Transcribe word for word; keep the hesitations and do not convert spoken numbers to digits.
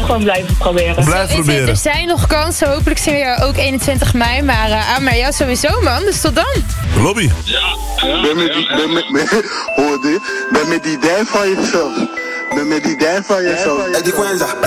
gewoon blijven proberen. Blijf Zo is proberen. het. Er zijn nog kansen. Hopelijk zien we jou ook eenentwintig mei. Maar uh, maar ja, sowieso man. Dus tot dan. Lobby. Ben met die, ben met, met, hoor dit? Ben met die dijn van jezelf. Ben met die dijn van jezelf.